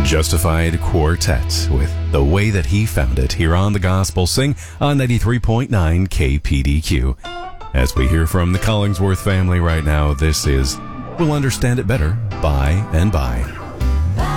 Justified Quartet with The Way That He Found It here on The Gospel Sing on 93.9 KPDQ. As we hear from the Collingsworth family right now, this is We'll Understand It Better by and by.